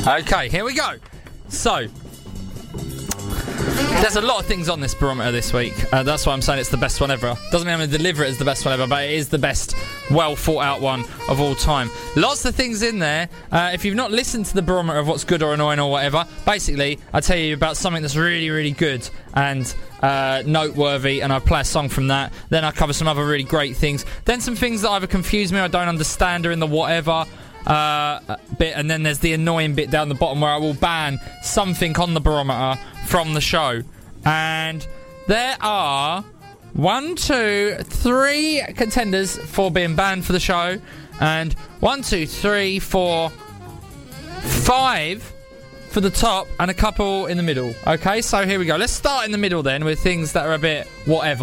Okay, here we go. So, there's a lot of things on this barometer this week. That's why I'm saying it's the best one ever. Doesn't mean I'm going to deliver it as the best one ever, but it is the best, well thought out one of all time. Lots of things in there. If you've not listened to the barometer of what's good or annoying or whatever, basically I tell you about something that's really, really good and noteworthy, and I play a song from that. Then I cover some other really great things. Then some things that either confuse me or I don't understand are in the whatever bit, and then there's the annoying bit down the bottom where I will ban something on the barometer from the show. And there are 1, 2, 3 contenders for being banned for the show, and 1, 2, 3, 4, 5 for the top, and a couple in the middle. Okay, so here we go. Let's start in the middle then with things that are a bit whatever.